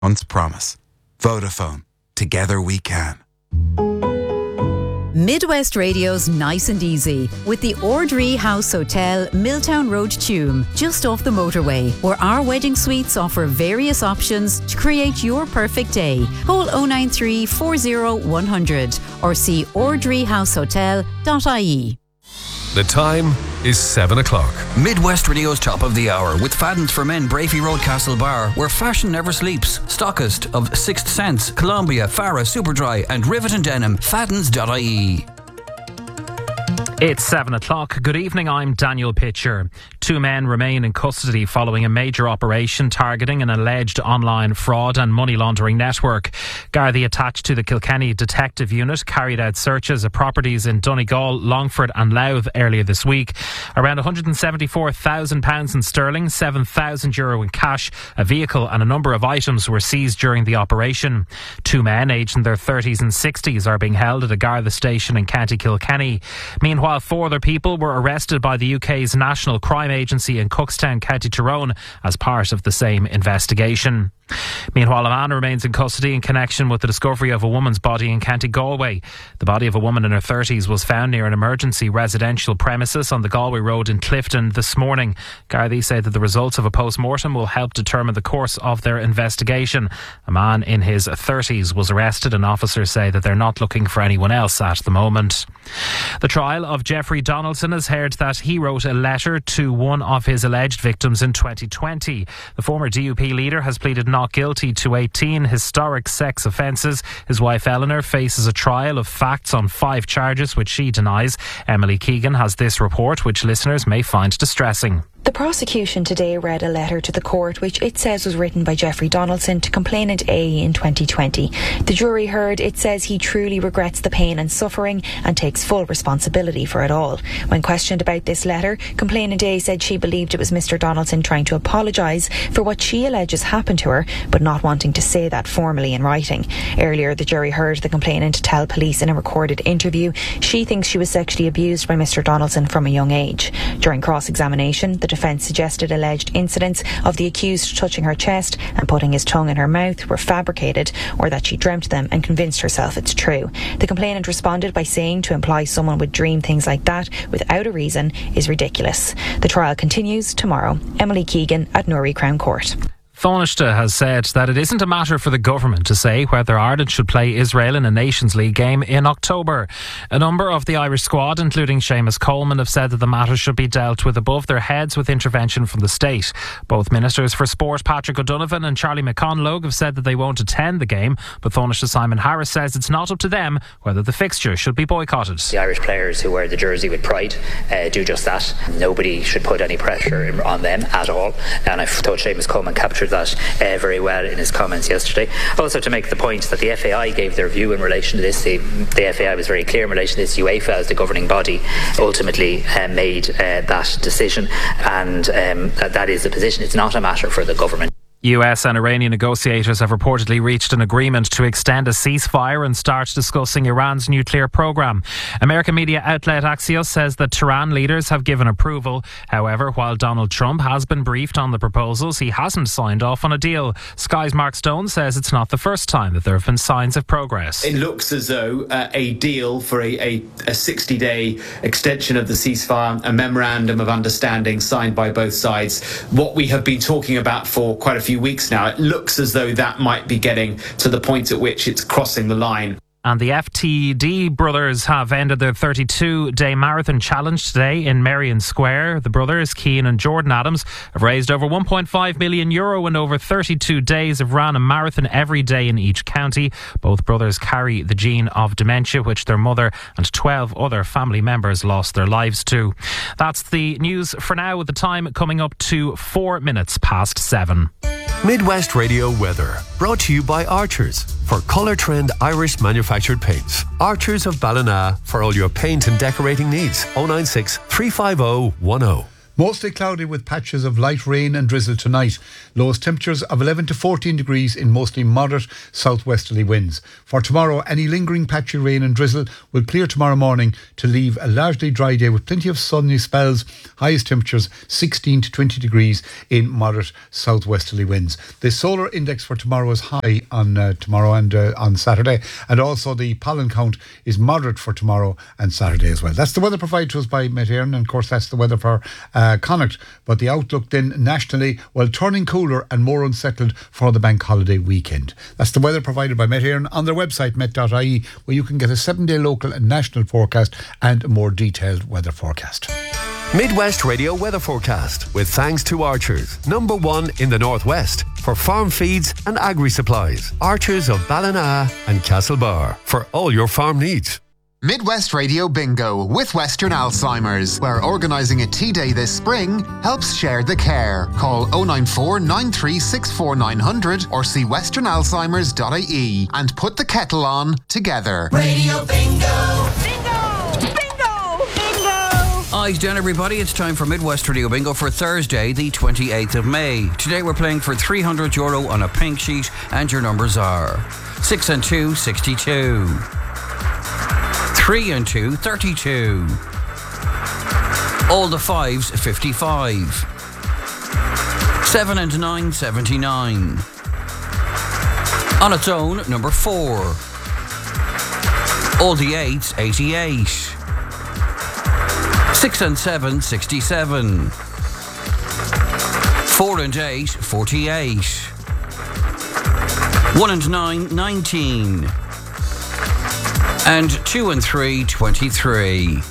month's promise. Vodafone. Together we can. Midwest Radio's Nice and Easy with the Ordree House Hotel, Milltown Road, Tuam, just off the motorway, where our wedding suites offer various options to create your perfect day. Call 093 40 100 or see ordreehousehotel.ie. The time is 7 o'clock. Midwest Radio's Top of the Hour with Fadden's for Men, Brafey Road, Castle Bar, where fashion never sleeps. Stockist of Sixth Sense, Columbia, Farah, Superdry and Rivet & Denim. Faddens.ie. It's 7 o'clock. Good evening, I'm Daniel Pitcher. 2 men remain in custody following a major operation targeting an alleged online fraud and money laundering network. Gardaí attached to the Kilkenny Detective Unit carried out searches of properties in Donegal, Longford and Louth earlier this week. Around £174,000 in sterling, €7,000 in cash, a vehicle and a number of items were seized during the operation. 2 men aged in their 30s and 60s are being held at a Garda station in County Kilkenny. Meanwhile, 4 other people were arrested by the UK's National Crime Agency in Cookstown, County Tyrone, as part of the same investigation. Meanwhile, a man remains in custody in connection with the discovery of a woman's body in County Galway. The body of a woman in her 30s was found near an emergency residential premises on the Galway Road in Clifton this morning. Gardaí say that the results of a post-mortem will help determine the course of their investigation. A man in his 30s was arrested and officers say that they're not looking for anyone else at the moment. The trial of Jeffrey Donaldson has heard that he wrote a letter to one of his alleged victims in 2020. The former DUP leader has pleaded not guilty to 18 historic sex offences. His wife Eleanor faces a trial of facts on 5 charges which she denies. Emily Keegan has this report which listeners may find distressing. The prosecution today read a letter to the court which it says was written by Jeffrey Donaldson to complainant A in 2020. The jury heard it says he truly regrets the pain and suffering and takes full responsibility for it all. When questioned about this letter, complainant A said she believed it was Mr. Donaldson trying to apologise for what she alleges happened to her, but not wanting to say that formally in writing. Earlier, the jury heard the complainant tell police in a recorded interview she thinks she was sexually abused by Mr. Donaldson from a young age. During cross-examination, the defence suggested alleged incidents of the accused touching her chest and putting his tongue in her mouth were fabricated, or that she dreamt them and convinced herself it's true. The complainant responded by saying to imply someone would dream things like that without a reason is ridiculous. The trial continues tomorrow. Emily Keegan at Newry Crown Court. Taoiseach has said that it isn't a matter for the government to say whether Ireland should play Israel in a Nations League game in October. A number of the Irish squad, including Seamus Coleman, have said that the matter should be dealt with above their heads with intervention from the state. Both Ministers for Sport Patrick O'Donovan and Charlie McConalogue have said that they won't attend the game, but Taoiseach Simon Harris says it's not up to them whether the fixture should be boycotted. The Irish players who wear the jersey with pride do just that. Nobody should put any pressure on them at all, and I thought Seamus Coleman captured that very well in his comments yesterday. Also, to make the point that the FAI gave their view in relation to this, the FAI was very clear in relation to this. UEFA, as the governing body, ultimately made that decision, and that is the position. It's not a matter for the government. US and Iranian negotiators have reportedly reached an agreement to extend a ceasefire and start discussing Iran's nuclear program. American media outlet Axios says that Tehran leaders have given approval. However, while Donald Trump has been briefed on the proposals, he hasn't signed off on a deal. Sky's Mark Stone says it's not the first time that there have been signs of progress. It looks as though a deal for a 60-day extension of the ceasefire, a memorandum of understanding signed by both sides, what we have been talking about for quite a few weeks now, it looks as though that might be getting to the point at which it's crossing the line. And the FTD brothers have ended their 32-day marathon challenge today in Merrion Square. The brothers, Cian and Jordan Adams, have raised over €1.5 million in over 32 days, have ran a marathon every day in each county. Both brothers carry the gene of dementia, which their mother and 12 other family members lost their lives to. That's the news for now, with the time coming up to 4 minutes past 7. Midwest Radio weather, brought to you by Archers for Colour Trend Irish manufactured paints. Archers of Ballina for all your paint and decorating needs. 096 350 10. Mostly cloudy with patches of light rain and drizzle tonight. Lowest temperatures of 11 to 14 degrees in mostly moderate southwesterly winds. For tomorrow, any lingering patchy rain and drizzle will clear tomorrow morning to leave a largely dry day with plenty of sunny spells. Highest temperatures 16 to 20 degrees in moderate southwesterly winds. The solar index for tomorrow is high on tomorrow and on Saturday, and also the pollen count is moderate for tomorrow and Saturday as well. That's the weather provided to us by Met Éireann, and of course that's the weather for Connacht. But the outlook then nationally, well, turning cooler and more unsettled for the bank holiday weekend. That's the weather provided by Met Éireann on their website met.ie, where you can get a 7-day local and national forecast and a more detailed weather forecast. Midwest Radio Weather Forecast with thanks to Archers, #1 in the Northwest for farm feeds and agri-supplies. Archers of Ballina and Castlebar for all your farm needs. Midwest Radio Bingo with Western Alzheimer's, where organising a tea day this spring helps share the care. Call 094 9364 900 or see westernalzheimers.ie and put the kettle on together. Radio Bingo! Bingo! Bingo! Bingo! Eyes down, everybody. It's time for Midwest Radio Bingo for Thursday, the 28th of May. Today we're playing for €300 on a pink sheet, and your numbers are 6 and 2, 62. 3 and 2, 32. All the 5s, 55. 7 and 9, 79. On its own, number 4. All the 8s, 88. 6 and 7, 67. 4 and 8, 48. 1 and 9, 19. And 2 and 3, 23.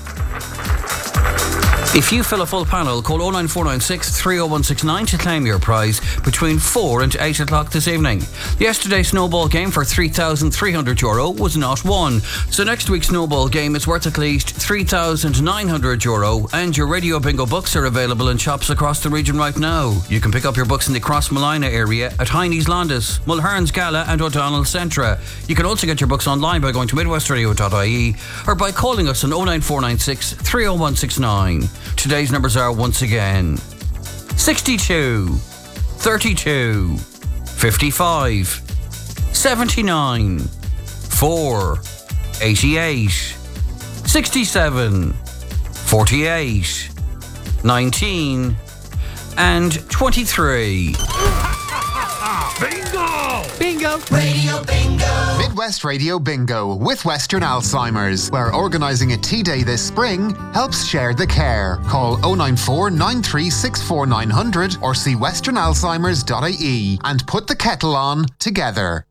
If you fill a full panel, call 09496 30169 to claim your prize between 4 and 8 o'clock this evening. Yesterday's snowball game for €3,300 was not won, so next week's snowball game is worth at least €3,900, and your Radio Bingo books are available in shops across the region right now. You can pick up your books in the Crossmolina area at Heine's Landis, Mulherns Gala and O'Donnell Centra. You can also get your books online by going to midwestradio.ie or by calling us on 09496 30169. Today's numbers are once again 62, 32, 55, 79, 4, 88, 67, 48, 19, and 23. Bingo! Bingo! Radio Bingo! Midwest Radio Bingo with Western Alzheimer's, where organising a tea day this spring helps share the care. Call 094 9364 900 or see westernalzheimers.ie and put the kettle on together.